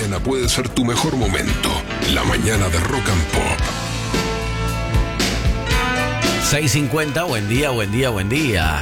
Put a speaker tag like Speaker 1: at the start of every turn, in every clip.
Speaker 1: mañana puede ser tu mejor momento. La mañana de Rock and Pop.
Speaker 2: 6:50, buen día, buen día, buen día.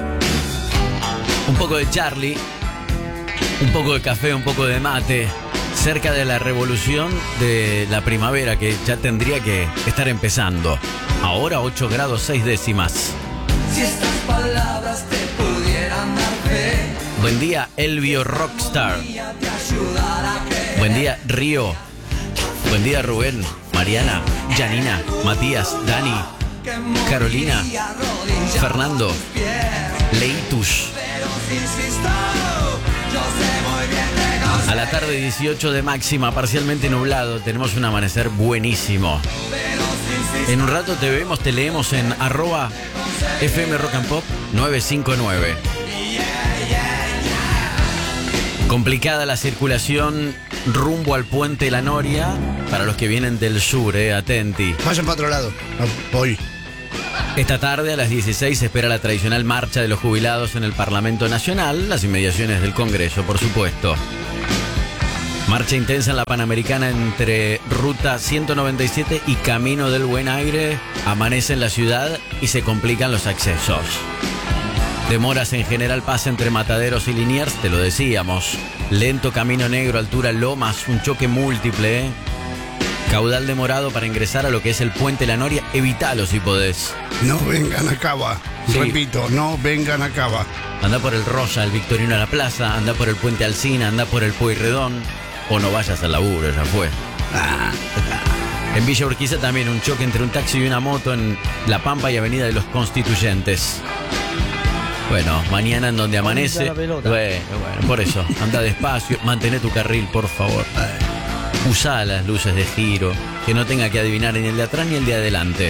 Speaker 2: Un poco de Charlie, un poco de café, un poco de mate. Cerca de la revolución de la primavera que ya tendría que estar empezando. Ahora 8 grados 6 décimas.
Speaker 3: Si estas palabras te pudieran dar fe.
Speaker 2: Buen día, Elvio Rockstar. Buen día, Río. Buen día, Rubén, Mariana, Janina, Matías, Dani, Carolina, Fernando, Leitus. A la tarde 18 de máxima, parcialmente nublado. Tenemos un amanecer buenísimo. En un rato te vemos, te leemos en @FM Rock and Pop 959. Complicada la circulación rumbo al puente La Noria para los que vienen del sur, atenti.
Speaker 4: Vayan para otro lado. No, voy.
Speaker 2: Esta tarde a las 16 se espera la tradicional marcha de los jubilados en el Parlamento Nacional, las inmediaciones del Congreso, por supuesto. Marcha intensa en la Panamericana entre Ruta 197 y Camino del Buen Aire. Amanece en la ciudad y se complican los accesos. Demoras en General Paz entre Mataderos y Liniers, te lo decíamos. Lento Camino Negro, altura Lomas, un choque múltiple. Caudal demorado para ingresar a lo que es el Puente La Noria. Evítalo si podés.
Speaker 4: No vengan a Cava.
Speaker 2: Sí.
Speaker 4: Repito, no vengan a Cava.
Speaker 2: Anda por el Rosa, el Victorino a la Plaza, anda por el Puente Alsina, anda por el Pueyrredón. O no vayas al laburo, ya fue. En Villa Urquiza también un choque entre un taxi y una moto en La Pampa y Avenida de los Constituyentes. Bueno, mañana en donde amanece. Bueno, por eso, anda despacio, mantén tu carril, por favor. Usá las luces de giro, que no tenga que adivinar ni el de atrás ni el de adelante.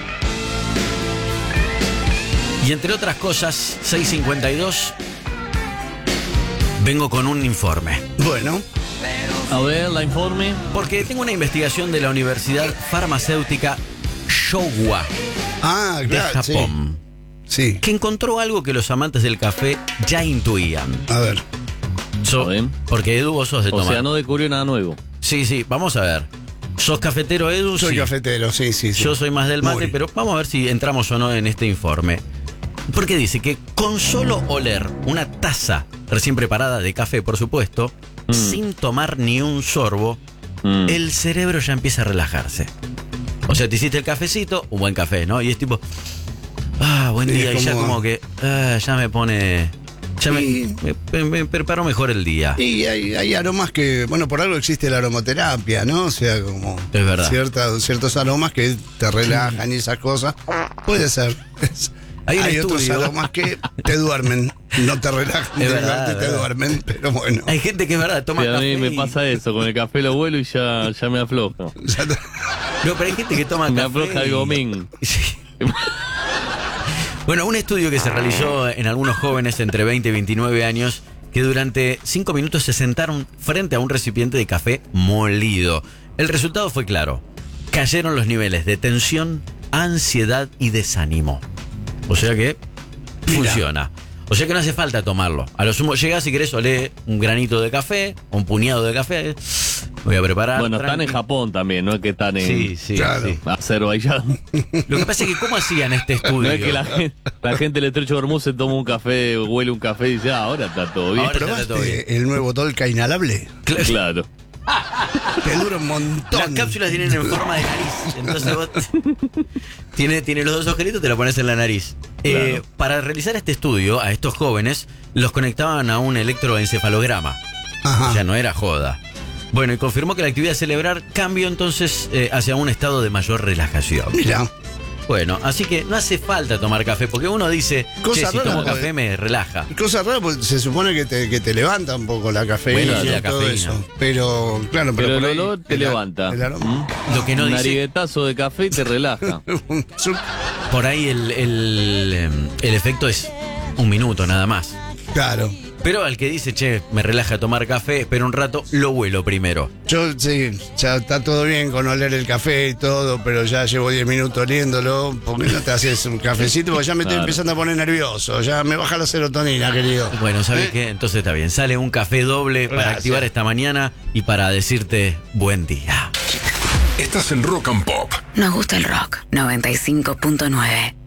Speaker 2: Y entre otras cosas, 6:52, vengo con un informe.
Speaker 4: Bueno.
Speaker 5: A ver, la informe.
Speaker 2: Porque tengo una investigación de la Universidad Farmacéutica Showa
Speaker 4: Ah,
Speaker 2: de
Speaker 4: claro.
Speaker 2: Japón,
Speaker 4: Sí.
Speaker 2: que encontró algo que los amantes del café ya intuían.
Speaker 4: A ver.
Speaker 5: A ver.
Speaker 2: Porque Edu, vos sos de
Speaker 5: O
Speaker 2: tomar.
Speaker 5: sea, no descubrió nada nuevo.
Speaker 2: Sí, vamos a ver. ¿Sos cafetero, Edu?
Speaker 4: Soy
Speaker 2: Sí.
Speaker 4: cafetero, sí.
Speaker 2: Yo soy más del mate,
Speaker 4: Muy.
Speaker 2: pero vamos a ver si entramos o no en este informe. Porque dice que con solo oler una taza recién preparada de café, por supuesto, sin tomar ni un sorbo, el cerebro ya empieza a relajarse. O sea, te hiciste el cafecito, un buen café, ¿no? Y es tipo, buen día, y ya como que ya me pone... Ya me preparo mejor el día.
Speaker 4: Y hay aromas que, bueno, por algo existe la aromaterapia, ¿no? O sea, como
Speaker 2: Es verdad.
Speaker 4: ciertos aromas que te relajan y esas cosas. Puede ser.
Speaker 2: Hay un
Speaker 4: otros
Speaker 2: estudio.
Speaker 4: aromas que te duermen, no te relajan,
Speaker 2: Es
Speaker 4: de
Speaker 2: verdad,
Speaker 4: verdad,
Speaker 2: es
Speaker 4: te
Speaker 2: verdad.
Speaker 4: duermen, pero bueno.
Speaker 2: Hay gente que es verdad, toma
Speaker 5: Sí, a
Speaker 2: café
Speaker 5: mí me
Speaker 2: y-
Speaker 5: pasa eso, con el café lo vuelo y ya me aflojo.
Speaker 2: No, pero hay gente que toma
Speaker 5: Me
Speaker 2: café
Speaker 5: afloja el
Speaker 2: y-
Speaker 5: gomín.
Speaker 2: Sí. Bueno, un estudio que se realizó en algunos jóvenes entre 20 y 29 años que durante 5 minutos se sentaron frente a un recipiente de café molido. El resultado fue claro. Cayeron los niveles de tensión, ansiedad y desánimo. O sea que funciona. O sea que no hace falta tomarlo. A lo sumo llegás si querés olé un granito de café, un puñado de café. Voy a preparar.
Speaker 5: Bueno, están en
Speaker 2: tranqui.
Speaker 5: Japón también, no es que están en
Speaker 2: Sí,
Speaker 4: Claro.
Speaker 2: sí.
Speaker 5: Azerbaiyán.
Speaker 2: Lo que pasa es que ¿cómo hacían este estudio?
Speaker 5: No es que la gente del Estrecho de Hormuz se toma un café, huele un café y dice, ahora está todo bien.
Speaker 2: Ahora está todo bien.
Speaker 4: ¿Probaste el nuevo Dolca inhalable?
Speaker 5: Claro.
Speaker 4: Te dura un montón.
Speaker 2: Las cápsulas tienen en forma de nariz. Entonces vos tiene los dos agujeritos, te lo pones en la nariz.
Speaker 5: Claro.
Speaker 2: Para realizar este estudio, a estos jóvenes los conectaban a un electroencefalograma.
Speaker 4: Ajá.
Speaker 2: O sea, no era joda. Bueno, y confirmó que la actividad cerebral cambió entonces hacia un estado de mayor relajación.
Speaker 4: Mira,
Speaker 2: Bueno, así que no hace falta tomar café, porque uno dice,
Speaker 4: Cosa
Speaker 2: si
Speaker 4: rara,
Speaker 2: tomo
Speaker 4: porque-
Speaker 2: café me relaja.
Speaker 4: cosa rara, porque se supone que te levanta un poco la cafeína
Speaker 2: Bueno, sí,
Speaker 4: y
Speaker 2: la
Speaker 4: todo
Speaker 2: cafeína.
Speaker 4: eso. Pero, claro,
Speaker 5: Pero
Speaker 4: por
Speaker 5: el
Speaker 4: ahí,
Speaker 5: olor te levanta.
Speaker 4: el aroma.
Speaker 2: Lo que no
Speaker 5: Un
Speaker 2: dice,
Speaker 5: nariguetazo de café y te relaja.
Speaker 2: por ahí el efecto es un minuto nada más.
Speaker 4: Claro.
Speaker 2: Pero al que dice, che, me relaja tomar café, espera un rato, lo huelo primero.
Speaker 4: Yo sí, ya está todo bien con oler el café y todo, pero ya llevo 10 minutos oliéndolo. ¿Por qué no te haces un cafecito? Porque ya me estoy empezando a poner nervioso. Ya me baja la serotonina, querido.
Speaker 2: Bueno, ¿sabes qué? Entonces está bien. Sale un café doble para
Speaker 4: Gracias.
Speaker 2: activar esta mañana y para decirte buen día.
Speaker 1: Estás en Rock and Pop.
Speaker 6: Nos gusta el rock. 95.9.